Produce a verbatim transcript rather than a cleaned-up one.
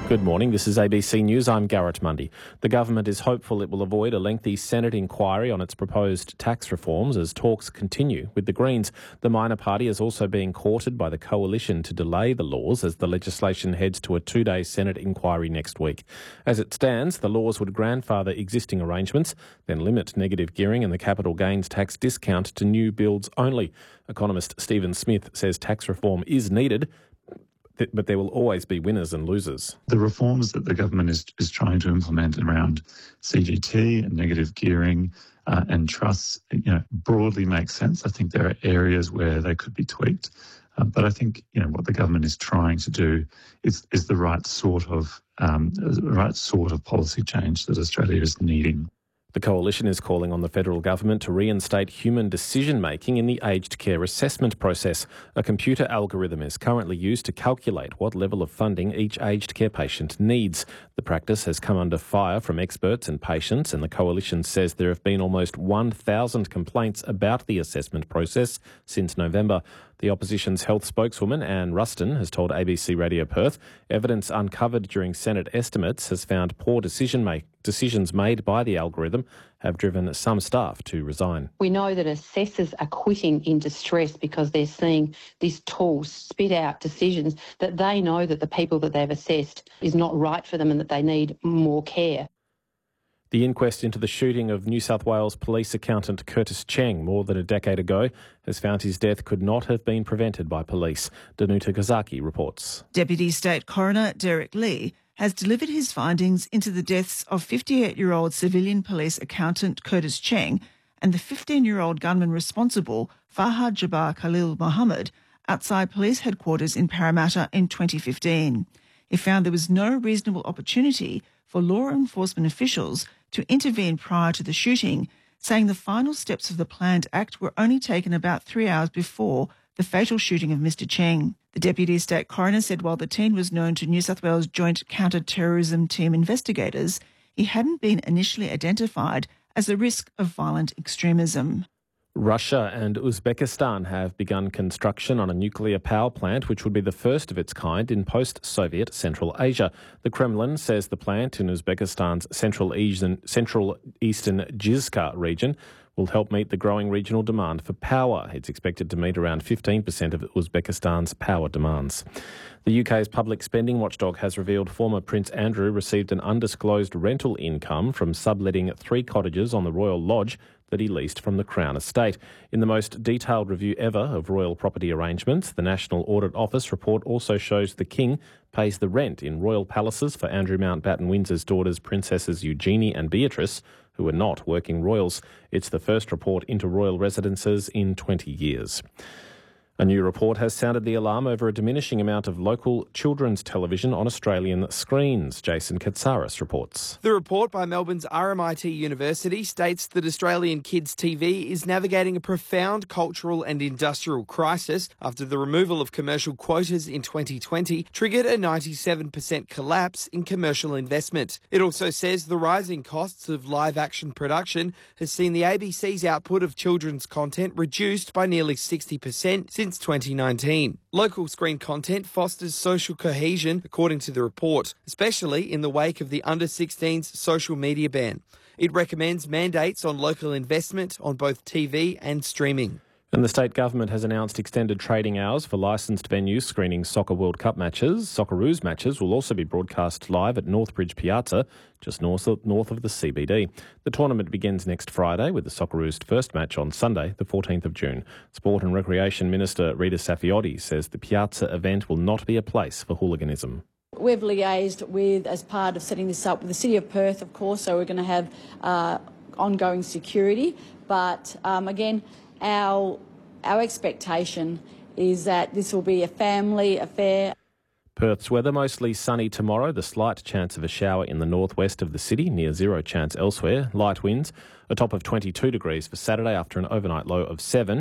Good morning, this is A B C News, I'm Garrett Mundy. The government is hopeful it will avoid a lengthy Senate inquiry on its proposed tax reforms as talks continue with the Greens. The minor party is also being courted by the coalition to delay the laws as the legislation heads to a two-day Senate inquiry next week. As it stands, the laws would grandfather existing arrangements, then limit negative gearing and the capital gains tax discount to new builds only. Economist Stephen Smith says tax reform is needed, but there will always be winners and losers. The reforms that the government is, is trying to implement around C G T and negative gearing uh, and trusts, you know, broadly make sense. I think there are areas where they could be tweaked, uh, but I think, you know, what the government is trying to do is is the right sort of um, the right sort of policy change that Australia is needing. The coalition is calling on the federal government to reinstate human decision-making in the aged care assessment process. A computer algorithm is currently used to calculate what level of funding each aged care patient needs. The practice has come under fire from experts and patients, and the coalition says there have been almost one thousand complaints about the assessment process since November. The opposition's health spokeswoman, Anne Ruston, has told A B C Radio Perth evidence uncovered during Senate estimates has found poor decision make, decisions made by the algorithm have driven some staff to resign. We know that assessors are quitting in distress because they're seeing this tool spit out decisions that they know that the people that they've assessed is not right for them and that they need more care. The inquest into the shooting of New South Wales police accountant Curtis Cheng more than a decade ago has found his death could not have been prevented by police. Danuta Kazaki reports. Deputy State Coroner Derek Lee has delivered his findings into the deaths of fifty-eight-year-old civilian police accountant Curtis Cheng and the fifteen-year-old gunman responsible, Fahad Jabbar Khalil Mohammed, outside police headquarters in Parramatta in twenty fifteen. He found there was no reasonable opportunity for law enforcement officials to intervene prior to the shooting, saying the final steps of the planned act were only taken about three hours before the fatal shooting of Mister Cheng. The Deputy State Coroner said while the teen was known to New South Wales Joint Counter-Terrorism Team investigators, he hadn't been initially identified as a risk of violent extremism. Russia and Uzbekistan have begun construction on a nuclear power plant which would be the first of its kind in post-Soviet Central Asia. The Kremlin says the plant in Uzbekistan's Central Eastern, Central Eastern Jizka region will help meet the growing regional demand for power. It's expected to meet around fifteen percent of Uzbekistan's power demands. The U K's public spending watchdog has revealed former Prince Andrew received an undisclosed rental income from subletting three cottages on the Royal Lodge that he leased from the Crown Estate. In the most detailed review ever of royal property arrangements, the National Audit Office report also shows the King pays the rent in royal palaces for Andrew Mountbatten Windsor's daughters Princesses Eugenie and Beatrice, who are not working royals. It's the first report into royal residences in twenty years. A new report has sounded the alarm over a diminishing amount of local children's television on Australian screens. Jason Katsaris reports. The report by Melbourne's R M I T University states that Australian kids' T V is navigating a profound cultural and industrial crisis after the removal of commercial quotas in twenty twenty triggered a ninety-seven percent collapse in commercial investment. It also says the rising costs of live-action production has seen the A B C's output of children's content reduced by nearly sixty percent since Since twenty nineteen. Local screen content fosters social cohesion, according to the report, especially in the wake of the under sixteens social media ban. It recommends mandates on local investment on both T V and streaming. And the state government has announced extended trading hours for licensed venues screening Soccer World Cup matches. Socceroos matches will also be broadcast live at Northbridge Piazza, just north of, north of the C B D. The tournament begins next Friday with the Socceroos' first match on Sunday, the fourteenth of June. Sport and Recreation Minister Rita Saffioti says the Piazza event will not be a place for hooliganism. We've liaised with, as part of setting this up, with the City of Perth, of course, so we're going to have uh, ongoing security. But um, again, our our expectation is that this will be a family affair. Perth's weather mostly sunny tomorrow. The slight chance of a shower in the northwest of the city, near zero chance elsewhere. Light winds, a top of twenty-two degrees for Saturday after an overnight low of seven.